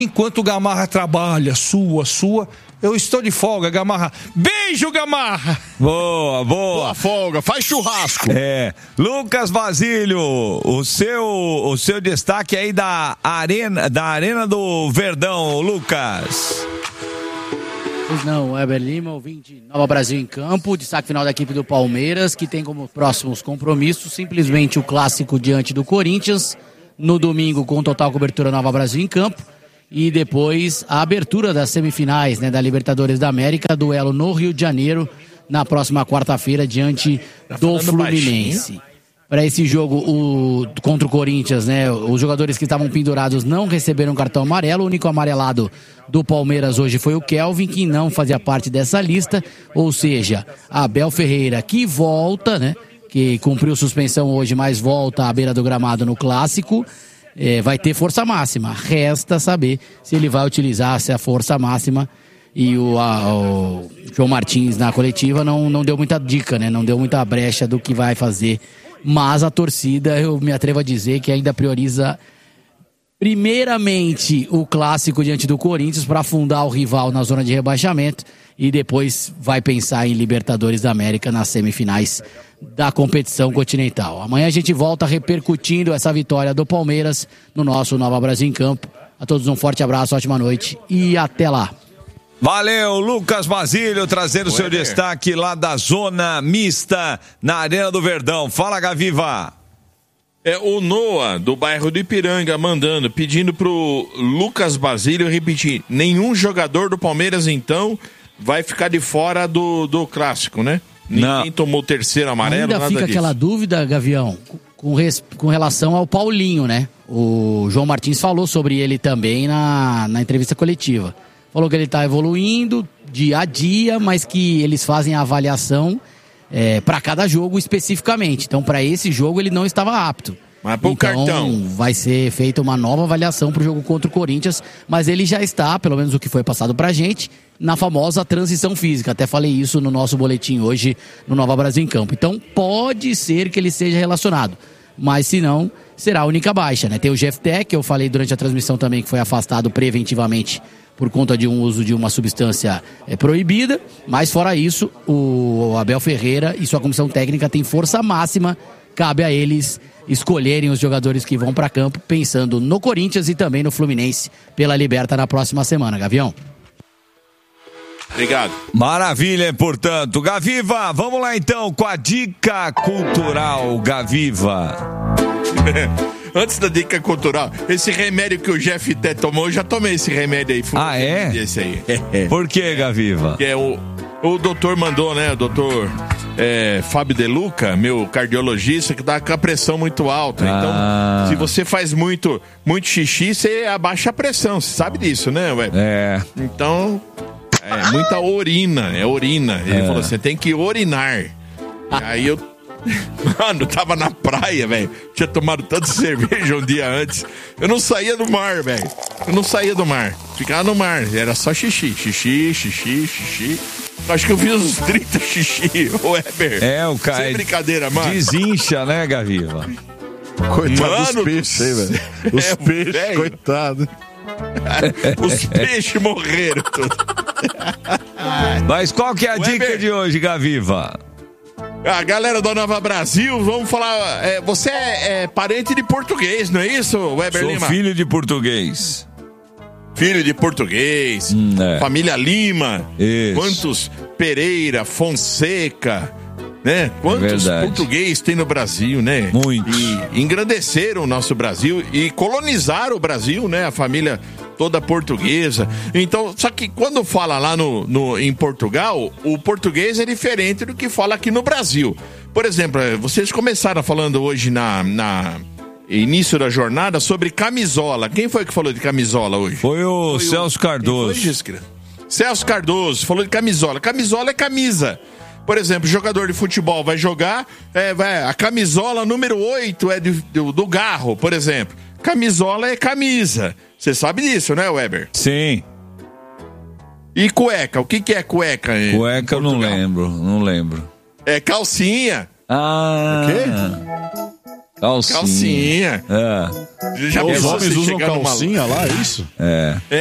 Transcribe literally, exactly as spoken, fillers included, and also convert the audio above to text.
Enquanto o Gamarra trabalha, sua, sua, eu estou de folga, Gamarra. Beijo, Gamarra! Boa, boa. Boa folga, faz churrasco. É, Lucas Basílio, o seu, o seu destaque aí da Arena, da Arena do Verdão, Lucas. Pois não, Weber Lima, ouvinte Nova Brasil em Campo, destaque final da equipe do Palmeiras, que tem como próximos compromissos simplesmente o clássico diante do Corinthians, no domingo com total cobertura Nova Brasil em Campo, e depois a abertura das semifinais, né, da Libertadores da América, duelo no Rio de Janeiro, na próxima quarta-feira, diante tá do Fluminense. Para esse jogo o, contra o Corinthians, né, os jogadores que estavam pendurados não receberam cartão amarelo. O único amarelado do Palmeiras hoje foi o Kelvin, que não fazia parte dessa lista, ou seja, Abel Ferreira, que volta, né, que cumpriu suspensão hoje, mas volta à beira do gramado no Clássico. É, vai ter força máxima. Resta saber se ele vai utilizar essa força máxima. E o, a, o João Martins na coletiva não, não deu muita dica, né? Não deu muita brecha do que vai fazer. Mas a torcida, eu me atrevo a dizer que ainda prioriza primeiramente o clássico diante do Corinthians para afundar o rival na zona de rebaixamento e depois vai pensar em Libertadores da América nas semifinais da competição continental. Amanhã a gente volta repercutindo essa vitória do Palmeiras no nosso Nova Brasil em Campo. A todos um forte abraço, ótima noite e até lá. Valeu, Lucas Basílio, trazendo o seu destaque lá da zona mista na Arena do Verdão. Fala, Gaviva. É o Noah, do bairro do Ipiranga, mandando, pedindo pro Lucas Basílio repetir. Nenhum jogador do Palmeiras, então, vai ficar de fora do, do clássico, né? Ninguém Não. tomou o terceiro amarelo, Ainda nada fica disso. Aquela dúvida, Gavião, com, res, com relação ao Paulinho, né? O João Martins falou sobre ele também na, na entrevista coletiva. Falou que ele está evoluindo dia a dia, mas que eles fazem a avaliação é, para cada jogo especificamente. Então, para esse jogo, ele não estava apto. Mas pro então, cartão. vai ser feita uma nova avaliação para o jogo contra o Corinthians, mas ele já está, pelo menos o que foi passado para a gente, na famosa transição física. Até falei isso no nosso boletim hoje no Nova Brasil em Campo. Então, pode ser que ele seja relacionado, mas se não, será a única baixa, né? Tem o Jefté, que eu falei durante a transmissão também, que foi afastado preventivamente por conta de um uso de uma substância é, proibida, mas fora isso, o Abel Ferreira e sua comissão técnica tem força máxima, cabe a eles escolherem os jogadores que vão para campo, pensando no Corinthians e também no Fluminense pela Liberta na próxima semana, Gavião. Obrigado. Maravilha, portanto. Gaviva, vamos lá então com a dica cultural, Gaviva. Antes da dica cultural, esse remédio que o Jeff Té tomou, eu já tomei esse remédio aí. Ah, é? Esse aí. Por que, Gaviva? Que é o, o doutor mandou, né? O doutor é, Fábio De Luca, meu cardiologista, que dá com a pressão muito alta. Ah. Então, se você faz muito, muito xixi, você abaixa a pressão. Você sabe disso, né, ué? É. Então, é muita urina, é urina. Ele é. falou, você tem que urinar. Aí eu Mano, tava na praia, velho. Tinha tomado tanta cerveja um dia antes. Eu não saía do mar, velho. Eu não saía do mar. Ficava no mar. Era só xixi. Xixi, xixi, xixi. Acho que eu fiz uns trinta xixi, o Weber. É, o cara. Sem brincadeira, mano. Desincha, né, Gaviva? Coitado Mano, dos peixes aí, velho. Os é, peixes, véio. coitado. Os peixes morreram tudo. Mas qual que é a Weber. dica de hoje, Gaviva? A galera do Nova Brasil, vamos falar. É, você é, é parente de português, não é isso, Weber Sou Lima? filho de português. Filho de português, hum, é. família Lima, Isso. quantos Pereira, Fonseca, né? Quantos é portugueses tem no Brasil, né? Muitos. E engrandeceram o nosso Brasil e colonizaram o Brasil, né? A família toda portuguesa. Então, só que quando fala lá no, no, em Portugal, o português é diferente do que fala aqui no Brasil. Por exemplo, vocês começaram falando hoje na... na início da jornada sobre camisola. Quem foi que falou de camisola hoje? Foi o foi Celso o... Cardoso. Foi, Celso Cardoso falou de camisola. Camisola é camisa. Por exemplo, jogador de futebol vai jogar, é, vai, a camisola número oito é de, do, do Garro, por exemplo. Camisola é camisa. Você sabe disso, né, Weber? Sim. E cueca? O que, que é cueca? Em cueca eu não lembro, não lembro. É calcinha. Ah. O quê? Calcinha. Calcinha. É. Já Os pensou homens você usam chegar numa- calcinha lá, é isso? É.